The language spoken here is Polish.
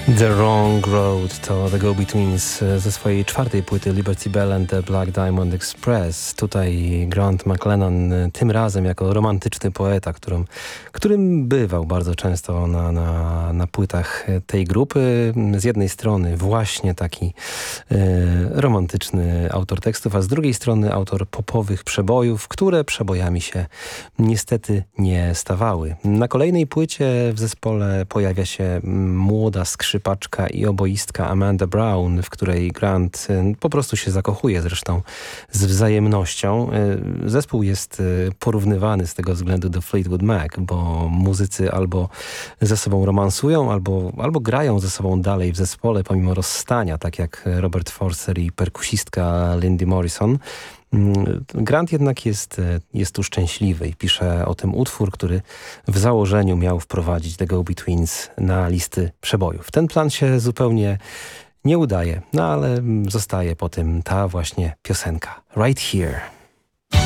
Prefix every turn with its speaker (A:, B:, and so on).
A: The Wrong Road to The Go-Betweens ze swojej czwartej płyty Liberty Bell and the Black Diamond Express. Tutaj Grant McLennan tym razem jako romantyczny poeta, którym bywał bardzo często na płytach tej grupy. Z jednej strony właśnie taki romantyczny autor tekstów, a z drugiej strony autor popowych przebojów, które przebojami się niestety nie stawały. Na kolejnej płycie w zespole pojawia się młoda skrzypaczka i oboistka Amanda Brown, w której Grant po prostu się zakochuje, zresztą z wzajemnością. Zespół jest porównywany z tego względu do Fleetwood Mac, bo muzycy albo ze sobą romansują, albo grają ze sobą dalej w zespole pomimo rozstania, tak jak Robert Forster i perkusistka Lindy Morrison. Grant jednak jest tu szczęśliwy i pisze o tym utwór, który w założeniu miał wprowadzić The Go-Betweens na listy przebojów. Ten plan się zupełnie nie udaje, no ale zostaje po tym ta właśnie piosenka Right Here.